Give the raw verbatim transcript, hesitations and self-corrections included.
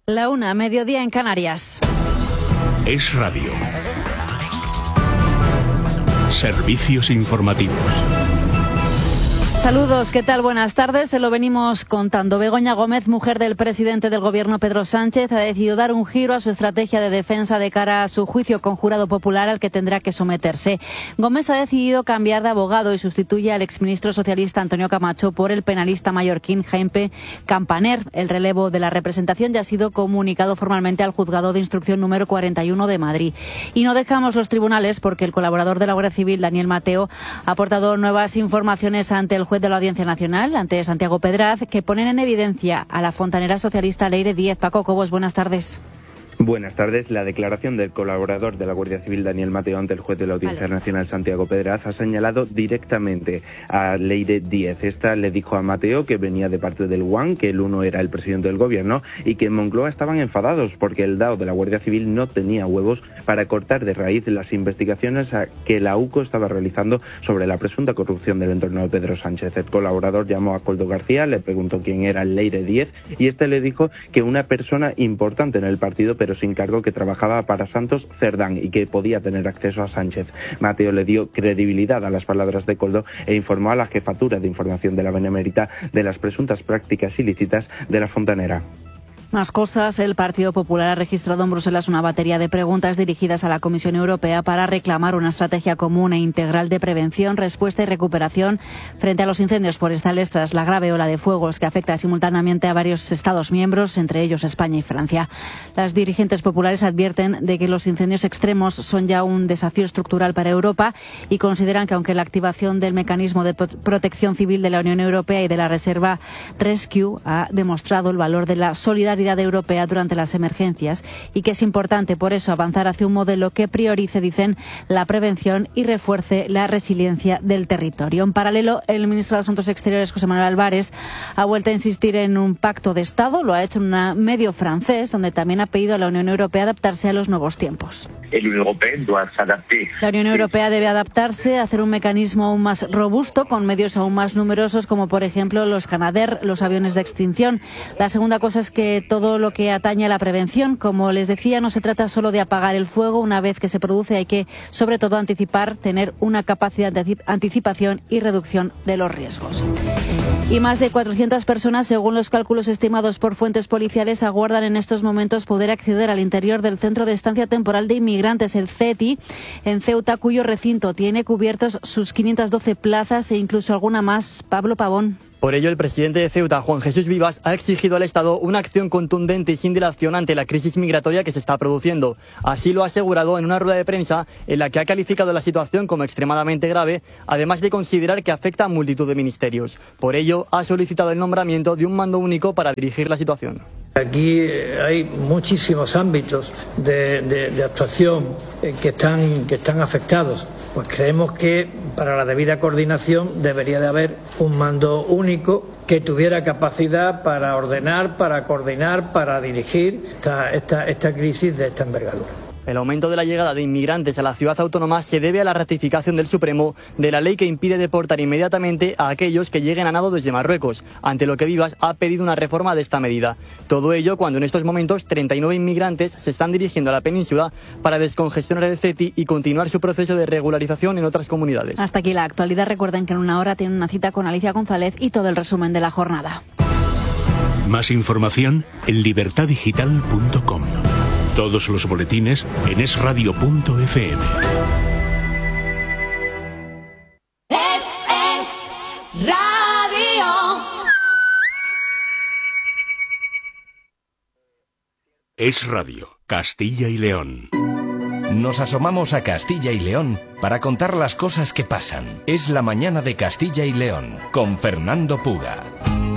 La una, mediodía en Canarias. Es Radio. Servicios informativos. Saludos, ¿qué tal? Buenas tardes. Se lo venimos contando. Begoña Gómez, mujer del presidente del Gobierno, Pedro Sánchez, ha decidido dar un giro a su estrategia de defensa de cara a su juicio con jurado popular al que tendrá que someterse. Gómez ha decidido cambiar de abogado y sustituye al exministro socialista Antonio Camacho por el penalista mallorquín Jaime Campaner. El relevo de la representación ya ha sido comunicado formalmente al juzgado de instrucción número cuarenta y uno de Madrid. Y no dejamos los tribunales porque el colaborador de la Guardia Civil, Daniel Mateo, ha aportado nuevas informaciones ante el juez de la Audiencia Nacional, ante Santiago Pedraz, que ponen en evidencia a la fontanera socialista Leire Díez. Paco Cobos, buenas tardes. Buenas tardes. La declaración del colaborador de la Guardia Civil, Daniel Mateo, ante el juez de la Audiencia vale. Nacional, Santiago Pedraz, ha señalado directamente a Leire Díez. Esta le dijo a Mateo que venía de parte del U A N, que el uno era el presidente del Gobierno, y que en Moncloa estaban enfadados porque el D A O de la Guardia Civil no tenía huevos para cortar de raíz las investigaciones que la U C O estaba realizando sobre la presunta corrupción del entorno de Pedro Sánchez. El colaborador llamó a Coldo García, le preguntó quién era Leire Díez, y este le dijo que una persona importante en el partido, pero sin cargo, que trabajaba para Santos Cerdán y que podía tener acceso a Sánchez. Mateo le dio credibilidad a las palabras de Coldo e informó a la Jefatura de Información de la Benemérita de las presuntas prácticas ilícitas de la fontanera. Más cosas. El Partido Popular ha registrado en Bruselas una batería de preguntas dirigidas a la Comisión Europea para reclamar una estrategia común e integral de prevención, respuesta y recuperación frente a los incendios forestales tras la grave ola de fuegos que afecta simultáneamente a varios Estados miembros, entre ellos España y Francia. Las dirigentes populares advierten de que los incendios extremos son ya un desafío estructural para Europa y consideran que aunque la activación del mecanismo de protección civil de la Unión Europea y de la Reserva Rescue ha demostrado el valor de la solidaridad europea durante las emergencias y que es importante por eso avanzar hacia un modelo que priorice, dicen, la prevención y refuerce la resiliencia del territorio. En paralelo, el ministro de Asuntos Exteriores, José Manuel Álvarez, ha vuelto a insistir en un pacto de Estado. Lo ha hecho en un medio francés, donde también ha pedido a la Unión Europea adaptarse a los nuevos tiempos. La Unión Europea debe adaptarse, hacer un mecanismo aún más robusto, con medios aún más numerosos, como por ejemplo los Canadair, los aviones de extinción. La segunda cosa es que todo lo que atañe a la prevención, como les decía, no se trata solo de apagar el fuego. Una vez que se produce hay que, sobre todo, anticipar, tener una capacidad de anticipación y reducción de los riesgos. Y más de cuatrocientas personas, según los cálculos estimados por fuentes policiales, aguardan en estos momentos poder acceder al interior del Centro de Estancia Temporal de Inmigrantes, el C E T I, en Ceuta, cuyo recinto tiene cubiertos sus quinientas doce plazas e incluso alguna más. Pablo Pavón. Por ello, el presidente de Ceuta, Juan Jesús Vivas, ha exigido al Estado una acción contundente y sin dilación ante la crisis migratoria que se está produciendo. Así lo ha asegurado en una rueda de prensa en la que ha calificado la situación como extremadamente grave, además de considerar que afecta a multitud de ministerios. Por ello, ha solicitado el nombramiento de un mando único para dirigir la situación. Aquí hay muchísimos ámbitos de, de, de actuación que están, que están afectados. Pues creemos que para la debida coordinación debería de haber un mando único que tuviera capacidad para ordenar, para coordinar, para dirigir esta, esta, esta crisis de esta envergadura. El aumento de la llegada de inmigrantes a la ciudad autónoma se debe a la ratificación del Supremo de la ley que impide deportar inmediatamente a aquellos que lleguen a nado desde Marruecos, ante lo que Vivas ha pedido una reforma de esta medida. Todo ello cuando en estos momentos treinta y nueve inmigrantes se están dirigiendo a la península para descongestionar el C E T I y continuar su proceso de regularización en otras comunidades. Hasta aquí la actualidad. Recuerden que en una hora tienen una cita con Alicia González y todo el resumen de la jornada. Más información en libertad digital punto com. Todos los boletines en es radio punto efe eme. Es, es radio. Es Radio, Castilla y León. Nos asomamos a Castilla y León para contar las cosas que pasan. Es la mañana de Castilla y León con Fernando Puga.